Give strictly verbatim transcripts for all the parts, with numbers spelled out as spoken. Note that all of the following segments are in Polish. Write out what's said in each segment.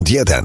jeden.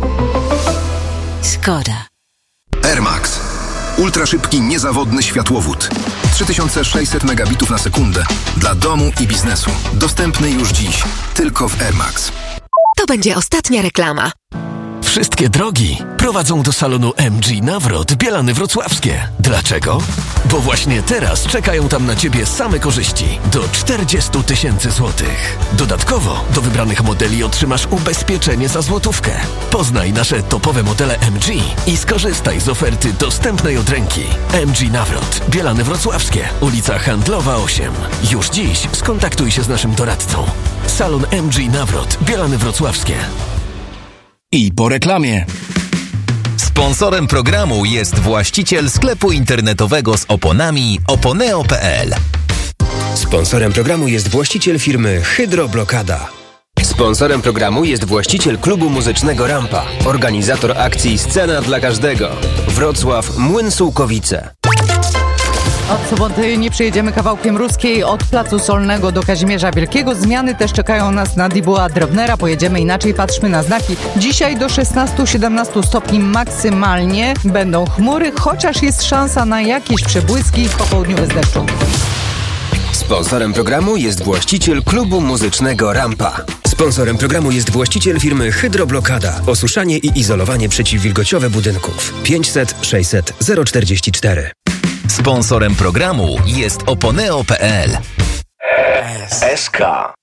Skoda. Air Max. Ultraszybki, niezawodny światłowód. trzy tysiące sześćset megabitów na sekundę. Dla domu i biznesu. Dostępny już dziś. Tylko w Air Max. To będzie ostatnia reklama. Wszystkie drogi prowadzą do salonu M G Nawrot Bielany Wrocławskie. Dlaczego? Bo właśnie teraz czekają tam na Ciebie same korzyści do czterdzieści tysięcy złotych. Dodatkowo do wybranych modeli otrzymasz ubezpieczenie za złotówkę. Poznaj nasze topowe modele M G i skorzystaj z oferty dostępnej od ręki. M G Nawrot Bielany Wrocławskie, ulica Handlowa osiem. Już dziś skontaktuj się z naszym doradcą. Salon M G Nawrot Bielany Wrocławskie. I po reklamie. Sponsorem programu jest właściciel sklepu internetowego z oponami oponeo kropka p l. Sponsorem programu jest właściciel firmy Hydroblokada. Sponsorem programu jest właściciel klubu muzycznego Rampa, organizator akcji Scena dla Każdego. Wrocław, Młyn Sułkowice. Od soboty nie przejedziemy kawałkiem Ruskiej od Placu Solnego do Kazimierza Wielkiego. Zmiany też czekają nas na Dibuła Drobnera. Pojedziemy inaczej, patrzmy na znaki. Dzisiaj do szesnaście siedemnaście stopni maksymalnie. Będą chmury, chociaż jest szansa na jakieś przebłyski. Po południu bez deszczu. Sponsorem programu jest właściciel klubu muzycznego Rampa. Sponsorem programu jest właściciel firmy Hydroblokada. Osuszanie i izolowanie przeciwwilgociowe budynków. pięćset sześćset zero czterdzieści cztery. Sponsorem programu jest oponeo kropka p l. S K.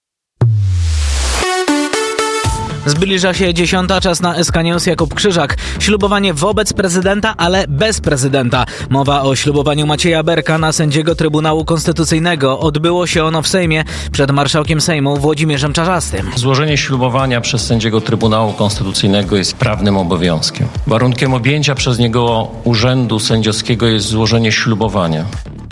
Zbliża się dziesiąta, czas na S K News. Jakub Krzyżak. Ślubowanie wobec prezydenta, ale bez prezydenta. Mowa o ślubowaniu Macieja Berka na sędziego Trybunału Konstytucyjnego. Odbyło się ono w Sejmie przed marszałkiem Sejmu Włodzimierzem Czarzastym. Złożenie ślubowania przez sędziego Trybunału Konstytucyjnego jest prawnym obowiązkiem. Warunkiem objęcia przez niego urzędu sędziowskiego jest złożenie ślubowania.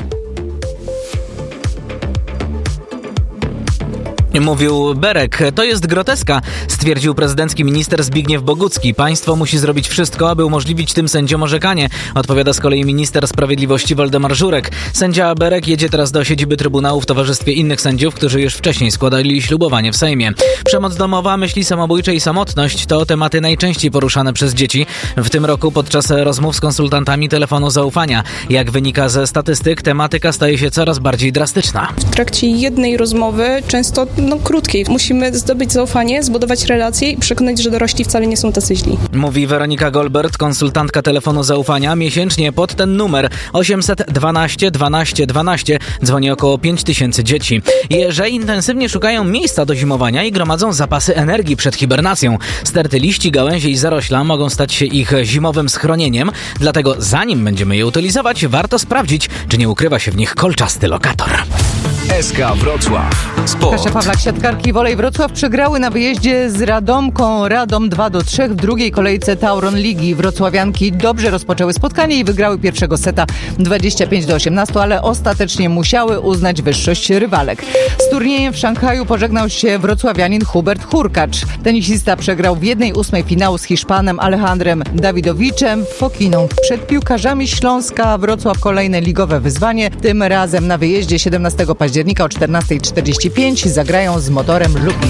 Mówił Berek. To jest groteska, stwierdził prezydencki minister Zbigniew Bogucki. Państwo musi zrobić wszystko, aby umożliwić tym sędziom orzekanie, odpowiada z kolei minister sprawiedliwości Waldemar Żurek. Sędzia Berek jedzie teraz do siedziby Trybunału w towarzystwie innych sędziów, którzy już wcześniej składali ślubowanie w Sejmie. Przemoc domowa, myśli samobójcze i samotność to tematy najczęściej poruszane przez dzieci. W tym roku podczas rozmów z konsultantami telefonu zaufania. Jak wynika ze statystyk, tematyka staje się coraz bardziej drastyczna. W trakcie jednej rozmowy, często no, krótkiej, musimy zdobyć zaufanie, zbudować relacje i przekonać, że dorośli wcale nie są tacy źli. Mówi Weronika Golbert, konsultantka telefonu zaufania. Miesięcznie pod ten numer osiemset dwanaście dwanaście dwanaście dzwoni około pięć tysięcy dzieci. Jeże intensywnie szukają miejsca do zimowania i gromadzą zapasy energii przed hibernacją. Sterty liści, gałęzi i zarośla mogą stać się ich zimowym schronieniem, dlatego zanim będziemy je utylizować, warto sprawdzić, czy nie ukrywa się w nich kolczasty lokator. S K Wrocław. Sport. Kasia Pawlak, siatkarki Wolej Wrocław przegrały na wyjeździe z Radomką. Radom dwa do trzech w drugiej kolejce Tauron Ligi. Wrocławianki dobrze rozpoczęły spotkanie i wygrały pierwszego seta dwadzieścia pięć do osiemnastu, ale ostatecznie musiały uznać wyższość rywalek. Z turniejem w Szanghaju pożegnał się wrocławianin Hubert Hurkacz. Tenisista przegrał w jednej ósmej finału z Hiszpanem Alejandrem Dawidowiczem. Pokinął przed piłkarzami Śląska. Wrocław kolejne ligowe wyzwanie. Tym razem na wyjeździe siedemnastego października o czternasta czterdzieści pięć zagrają z Motorem Lublin.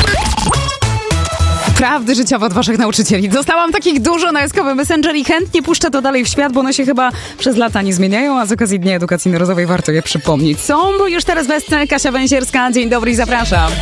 Prawdy życiowe od waszych nauczycieli. Dostałam takich dużo na S K Messenger i chętnie puszczę to dalej w świat, bo one się chyba przez lata nie zmieniają, a z okazji Dnia Edukacji Narodowej warto je przypomnieć. Są, bo już teraz wesnę Kasia Węsierska. Dzień dobry i zapraszam.